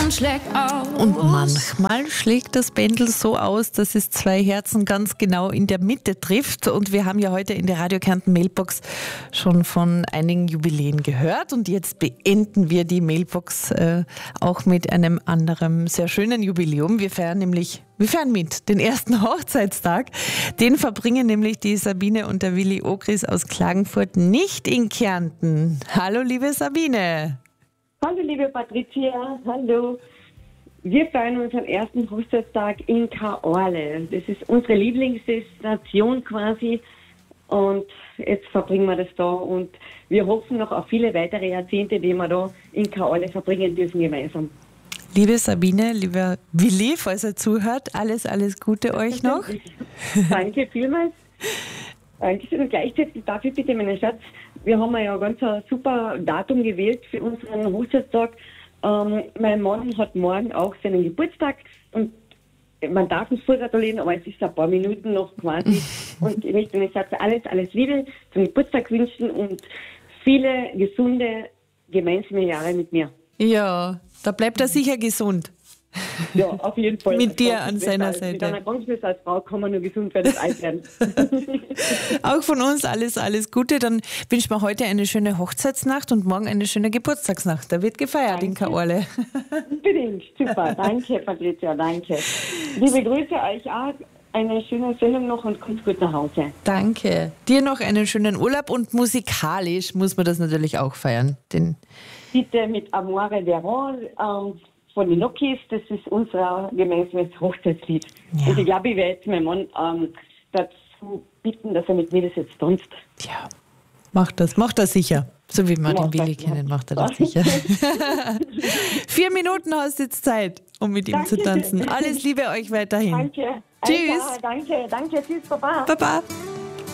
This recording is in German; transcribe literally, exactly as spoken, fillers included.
Herzen schlägt aus. Und manchmal schlägt das Pendel so aus, dass es zwei Herzen ganz genau in der Mitte trifft. Und wir haben ja heute in der Radio Kärnten Mailbox schon von einigen Jubiläen gehört. Und jetzt beenden wir die Mailbox äh, auch mit einem anderen sehr schönen Jubiläum. Wir feiern nämlich, wir feiern mit den ersten Hochzeitstag. Den verbringen nämlich die Sabine und der Willi Ogris aus Klagenfurt nicht in Kärnten. Hallo, liebe Sabine. Hallo liebe Patricia, hallo. Wir feiern unseren ersten Hochzeitstag in Kaorle. Das ist unsere Lieblingsdestination quasi und jetzt verbringen wir das da und wir hoffen noch auf viele weitere Jahrzehnte, die wir da in Kaorle verbringen dürfen gemeinsam. Liebe Sabine, lieber Willi, falls er zuhört, alles, alles Gute euch noch. Danke vielmals. Dankeschön. Und gleichzeitig darf ich bitte, meinen Schatz, wir haben ja ganz ein super Datum gewählt für unseren Hochzeitstag. Ähm, mein Mann hat morgen auch seinen Geburtstag und man darf uns voll gratulieren, aber es ist ein paar Minuten noch quasi. Und ich möchte meinen Schatz alles, alles Liebe zum Geburtstag wünschen und viele gesunde gemeinsame Jahre mit mir. Ja, da bleibt er sicher gesund. Ja, auf jeden Fall. Mit dir an seiner als, Seite. Mit einer ganz besser als Frau kann man nur gesund werden, das alt werden. Auch von uns alles, alles Gute. Dann wünschen wir heute eine schöne Hochzeitsnacht und morgen eine schöne Geburtstagsnacht. Da wird gefeiert Danke. in Kaorle. Unbedingt. Super. Danke, Patricia. Danke. Liebe Grüße euch auch. Eine schöne Sendung noch und kommt gut nach Hause. Danke. Dir noch einen schönen Urlaub und musikalisch muss man das natürlich auch feiern. Den Bitte mit Amore Veron ähm, von den Nokis, das ist unser gemeinsames Hochzeitslied. Ja. Und ich glaube, ich werde jetzt meinen Mann ähm, dazu bitten, dass er mit mir das jetzt tanzt. Ja, macht das, macht das sicher. So wie wir Macht den Willi das, kennen, ja. macht er das sicher. Vier Minuten hast du jetzt Zeit, um mit ihm Danke. zu tanzen. Alles Liebe euch weiterhin. Danke. Tschüss. Alter, danke, danke. Tschüss, Baba. Baba.